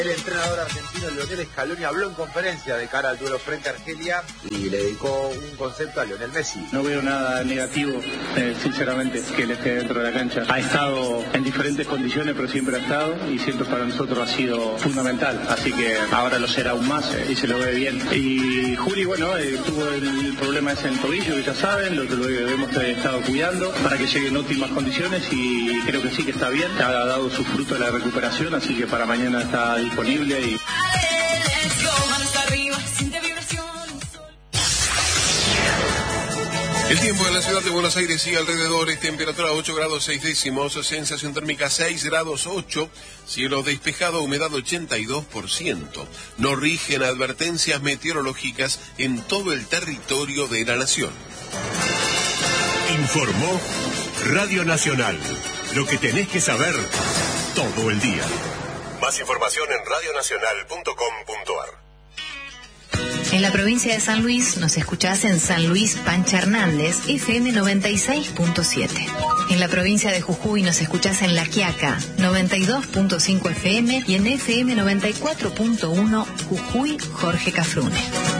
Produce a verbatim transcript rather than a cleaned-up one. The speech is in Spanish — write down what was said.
El entrenador argentino Lionel Scaloni habló en conferencia de cara al duelo frente a Argelia y le dedicó un concepto a Lionel Messi. No veo nada negativo, eh, sinceramente, que él esté dentro de la cancha. Ha estado en diferentes condiciones, pero siempre ha estado y siempre para nosotros ha sido fundamental. Así que ahora lo será aún más eh, y se lo ve bien. Y Juli, bueno, eh, tuvo el problema ese en el tobillo, que ya saben, lo que lo hemos estado cuidando para que llegue en óptimas condiciones y creo que sí que está bien. Ha dado su fruto de la recuperación, así que para mañana está disponible y... El tiempo en la ciudad de Buenos Aires y alrededores, temperatura ocho grados seis décimos, sensación térmica seis grados ocho, cielo despejado, humedad ochenta y dos por ciento. No rigen advertencias meteorológicas en todo el territorio de la nación. Informó Radio Nacional. Lo que tenés que saber todo el día. Más información en radio nacional punto com punto a r. En la provincia de San Luis nos escuchás en San Luis Pancha Hernández, F M noventa y seis punto siete. En la provincia de Jujuy nos escuchás en La Quiaca, noventa y dos punto cinco F M y en F M noventa y cuatro punto uno Jujuy Jorge Cafrune.